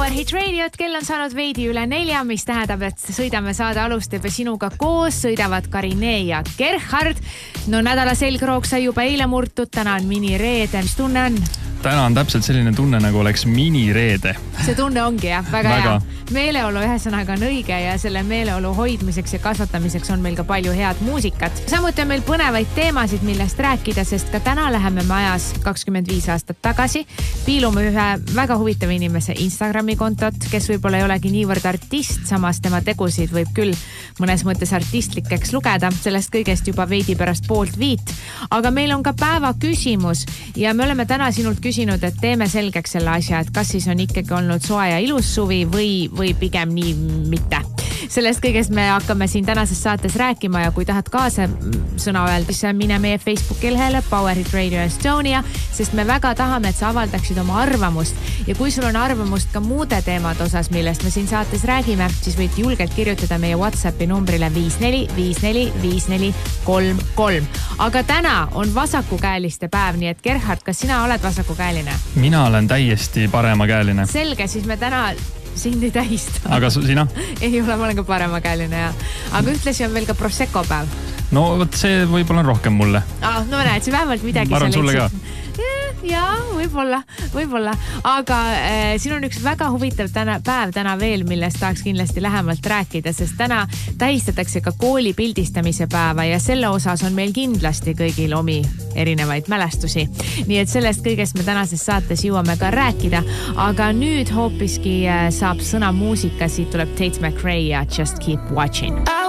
Powerhit Radiot, kell on saanud veidi üle 4, mis tähendab, et sõidame saade alustab ja sinuga koos sõidavad Karine ja Gerhard. No nädala selgroog sai juba eile murtud, täna on minireede. Mis tunne on? Täna on täpselt selline tunne, nagu oleks minireede. See tunne ongi jah, väga hea. Meeleolu ühesõnaga on õige ja selle meeleolu hoidmiseks ja kasvatamiseks on meil ka palju head muusikat. Samuti on meil põnevaid teemasid, millest rääkida, sest ka täna läheme me ajas 25 aastat tagasi. Piilume ühe väga huvitava inimese Instagrami kontot, kes võib-olla ei olegi niivõrd artist, samas tema tegusid võib küll mõnes mõttes artistlikeks lugeda. Sellest kõigest juba veidi pärast 4:30. Aga meil on ka päeva küsimus ja me oleme täna sinult küsinud, et teeme selgeks selle asja, et kas siis on ikkagi olnud soe ja ilus suvi või pigem nii mitte. Sellest kõigest me hakkame siin tänases saates rääkima ja kui tahad kaasa sõna öelda, siis mine meie Facebooki lehele Powerhit Radio Estonia, sest me väga tahame, et sa avaldaksid oma arvamust. Ja kui sul on arvamust ka muude teemad osas, millest me siin saates räägime, siis võid julgelt kirjutada meie WhatsAppi numbrile 54545433. Aga täna on vasakukäeliste päev, nii et Gerhard, kas sina oled vasakukäeline? Mina olen täiesti paremakäeline. Selge, siis me täna sind ei tähista. Aga sina? Ei ole, ma olen ka paremakäeline ja. Aga ühtlasi on veel ka Prosecco päev. No võt see võib-olla on rohkem mulle. No näed, see vähemalt midagi. Ma arvan sulle ka. Ja, võib-olla. Aga siin on üks väga huvitav päev täna veel, millest tahaks kindlasti lähemalt rääkida, sest täna tähistatakse ka kooli pildistamise päeva ja selle osas on meil kindlasti kõigil omi erinevaid mälestusi. Nii et sellest kõigest me tänases saates jõuame ka rääkida, aga nüüd hoopiski saab sõna muusika, siit tuleb Tate McRae ja Just Keep Watching.